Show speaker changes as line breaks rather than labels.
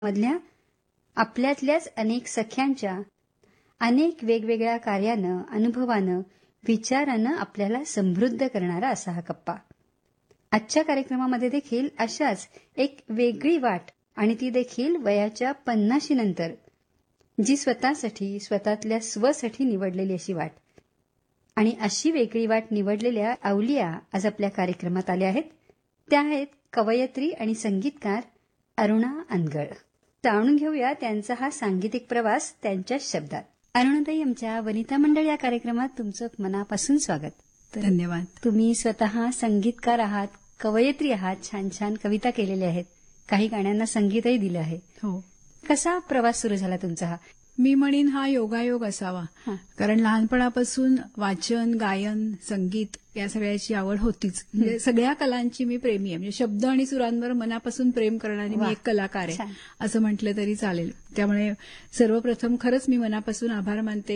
मधल्या आपल्यातल्याच अनेक सख्यांच्या अनेक वेगवेगळ्या कार्यानं, अनुभवानं, विचारानं आपल्याला समृद्ध करणारा असा हा कप्पा. आजच्या कार्यक्रमामध्ये देखील अशाच एक वेगळी वाट आणि ती देखील वयाच्या 50 नंतर, जी स्वतःसाठी, स्वतःतल्या स्वसाठी निवडलेली अशी वाट. आणि अशी वेगळी वाट निवडलेल्या अवलिया आज आपल्या कार्यक्रमात आल्या आहेत. त्या आहेत कवयित्री आणि संगीतकार अरुणा अनगळ. जाणून घेऊया त्यांचा हा सांगीतिक प्रवास त्यांच्याच शब्दात. अरुणाताई, आमच्या वनिता मंडळ या कार्यक्रमात तुमचं मनापासून स्वागत.
धन्यवाद.
तुम्ही स्वतः संगीतकार आहात, कवयित्री आहात, छान छान कविता केलेल्या आहेत, काही गाण्यांना संगीतही दिलं आहे.
हो,
कसा प्रवास सुरू झाला तुमचा हा?
मी म्हणेन हा योगायोग असावा.
हा.
कारण लहानपणापासून वाचन, गायन, संगीत या सगळ्याची आवड होतीच. म्हणजे सगळ्या कलांची मी प्रेमी आहे. म्हणजे शब्द आणि सुरांवर मनापासून प्रेम करणारी
वा.
मी एक कलाकार आहे
छान.
असं म्हटलं तरी चालेल. त्यामुळे सर्वप्रथम खरंच मी मनापासून आभार मानते